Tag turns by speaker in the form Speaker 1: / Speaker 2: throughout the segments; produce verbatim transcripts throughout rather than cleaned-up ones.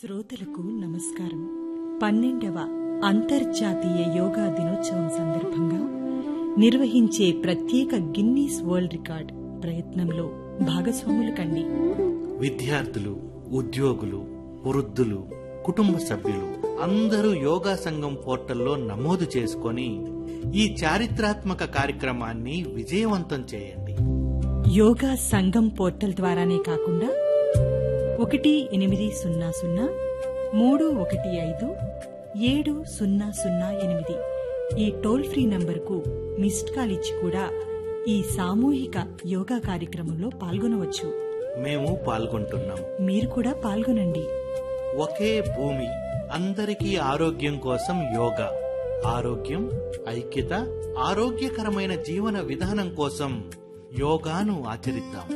Speaker 1: శ్రోతలకు నమస్కారం. పన్నెండవ అంతర్జాతీయ యోగా దినోత్సవం సందర్భంగా నిర్వహించే ప్రత్యేక గిన్నీస్ వరల్డ్ రికార్డ్ ప్రయత్నంలో భాగస్వాములు కండి.
Speaker 2: విద్యార్థులు, ఉద్యోగులు, వృద్ధులు, కుటుంబ సభ్యులు అందరూ యోగా సంఘం పోర్టల్లో నమోదు చేసుకొని ఈ చారిత్రాత్మక కార్యక్రమాన్ని విజయవంతం చేయండి.
Speaker 1: యోగా సంఘం పోర్టల్ ద్వారానే కాకుండా ఒకటి ఎనిమిది సున్నా సున్నా మూడు ఒకటి ఐదు ఏడు సున్నా సున్నా ఎనిమిది ఈ టోల్ ఫ్రీ నంబర్కు మిస్డ్ కాల్ ఇచ్చి కూడా ఈ సామూహిక యోగా కార్యక్రమంలో పాల్గొనవచ్చు.
Speaker 2: మేము పాల్గొంటున్నాం,
Speaker 1: మీరు కూడా పాల్గొనండి.
Speaker 2: ఒకే భూమి, అందరికీ ఆరోగ్యం కోసం యోగా. ఆరోగ్యం, ఐక్యత, ఆరోగ్యకరమైన జీవన విధానం కోసం యోగాను ఆచరిద్దాం.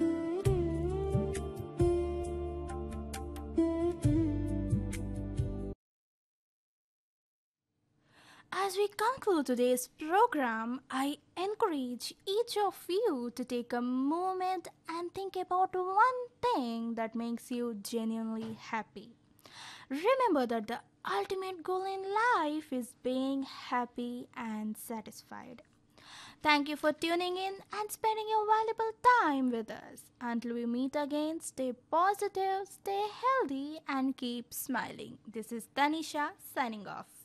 Speaker 3: As we conclude today's program, I encourage each of you to take a moment and think about one thing that makes you genuinely happy. Remember that the ultimate goal in life is being happy and satisfied. Thank you for tuning in and spending your valuable time with us. Until we meet again, stay positive, stay healthy, and keep smiling. This is Tanisha signing off.